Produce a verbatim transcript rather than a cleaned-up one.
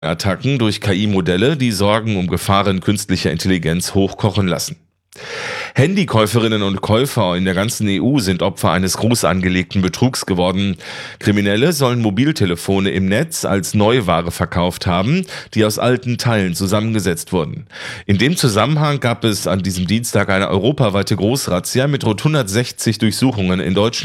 Attacken durch K I-Modelle, die Sorgen um Gefahren künstlicher Intelligenz hochkochen lassen. Handykäuferinnen und Käufer in der ganzen E U sind Opfer eines groß angelegten Betrugs geworden. Kriminelle sollen Mobiltelefone im Netz als Neuware verkauft haben, die aus alten Teilen zusammengesetzt wurden. In dem Zusammenhang gab es an diesem Dienstag eine europaweite Großrazzia mit rund hundertsechzig Durchsuchungen in Deutschland.